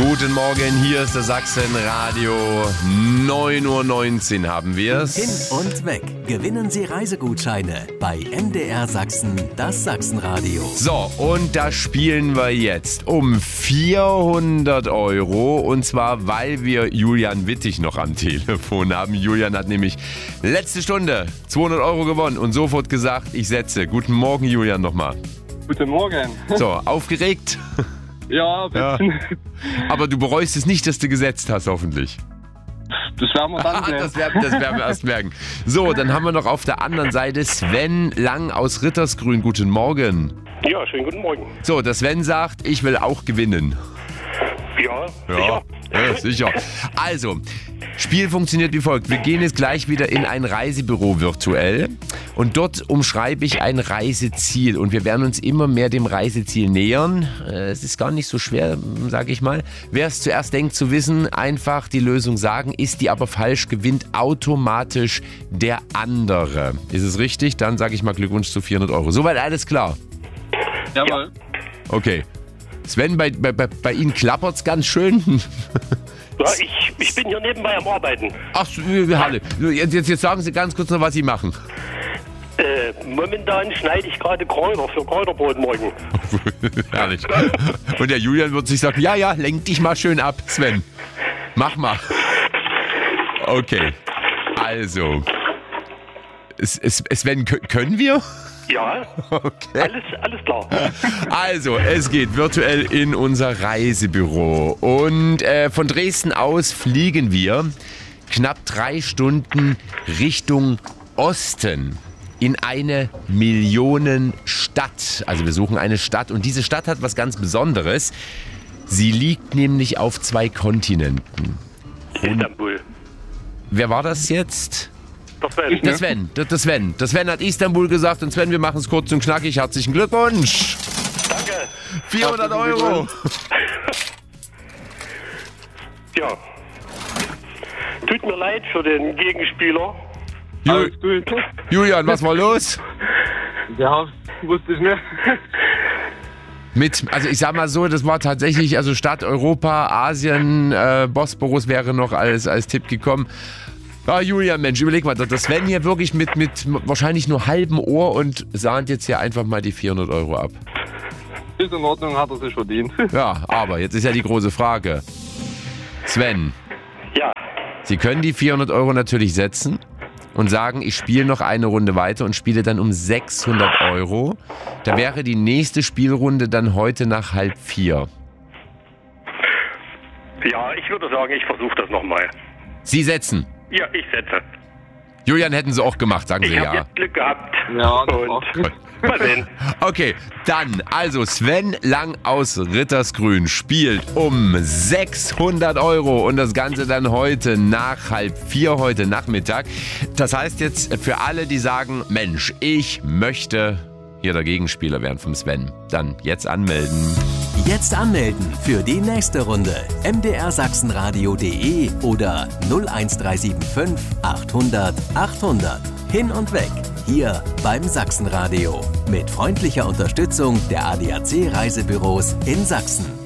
Guten Morgen, hier ist der Sachsenradio. 9:19 Uhr haben wir's. Hin und weg. Gewinnen Sie Reisegutscheine bei MDR Sachsen, das Sachsenradio. So, und da spielen wir jetzt um 400 Euro. Und zwar, weil wir Julian Wittig noch am Telefon haben. Julian hat nämlich letzte Stunde 200 Euro gewonnen und sofort gesagt, ich setze. Guten Morgen, Julian, nochmal. Guten Morgen. So, aufgeregt? Ja, ein bisschen. Ja. Aber du bereust es nicht, dass du gesetzt hast, hoffentlich. Das werden wir dann sehen. Das werden wir erst merken. So, dann haben wir noch auf der anderen Seite Sven Lang aus Rittersgrün. Guten Morgen. Ja, schönen guten Morgen. So, der Sven sagt, ich will auch gewinnen. Ja, Ja, sicher. Also, Spiel funktioniert wie folgt. Wir gehen jetzt gleich wieder in ein Reisebüro virtuell und dort umschreibe ich ein Reiseziel und wir werden uns immer mehr dem Reiseziel nähern. Es ist gar nicht so schwer, sage ich mal. Wer es zuerst denkt zu wissen, einfach die Lösung sagen, ist die aber falsch, gewinnt automatisch der andere. Ist es richtig? Dann sage ich mal Glückwunsch zu 400 Euro. Soweit alles klar? Jawohl. Okay. Sven, bei Ihnen klappert's ganz schön. Ja, ich bin hier nebenbei am Arbeiten. Ach, Halle. Jetzt sagen Sie ganz kurz noch, was Sie machen. Momentan schneide ich gerade Kräuter für Kräuterbrot morgen. Herrlich. Und der Julian wird sich sagen, ja, lenk dich mal schön ab, Sven. Mach mal. Okay. Also. Sven, können wir? Ja, Okay. alles klar. Also, es geht virtuell in unser Reisebüro. Und von Dresden aus fliegen wir knapp 3 Stunden Richtung Osten in eine Millionenstadt. Also wir suchen eine Stadt und diese Stadt hat was ganz Besonderes. Sie liegt nämlich auf 2 Kontinenten. Istanbul. Wer war das jetzt? Der Sven. Der Sven hat Istanbul gesagt und Sven, wir machen es kurz und knackig. Herzlichen Glückwunsch. Danke. 400 Euro. Ja. Tut mir leid für den Gegenspieler. Alles gut. Julian, was war los? Ja, wusste ich nicht. Also ich sag mal so, das war tatsächlich, also Stadt, Europa, Asien, Bosporus wäre noch als Tipp gekommen. Ah, Julian, Mensch, überleg mal, das Sven hier wirklich mit wahrscheinlich nur halbem Ohr und sahnt jetzt hier einfach mal die 400 Euro ab. Ist in Ordnung, hat er sich verdient. Ja, aber jetzt ist ja die große Frage. Sven, Ja. Sie können die 400 Euro natürlich setzen und sagen, ich spiele noch eine Runde weiter und spiele dann um 600 Euro. Da wäre die nächste Spielrunde dann heute nach 3:30. Ja, ich würde sagen, ich versuche das nochmal. Sie setzen. Ja, ich setze. Julian, hätten Sie auch gemacht, sagen Sie Ich habe ja. jetzt Glück gehabt. Ja, das Und war mal sehen. Okay, dann, also Sven Lang aus Rittersgrün spielt um 600 Euro und das Ganze dann heute nach 3:30 heute Nachmittag. Das heißt jetzt für alle, die sagen, Mensch, ich möchte hier der Gegenspieler werden vom Sven, dann jetzt anmelden. Jetzt anmelden für die nächste Runde. mdrsachsenradio.de oder 01375 800 800. Hin und weg. Hier beim Sachsenradio. Mit freundlicher Unterstützung der ADAC Reisebüros in Sachsen.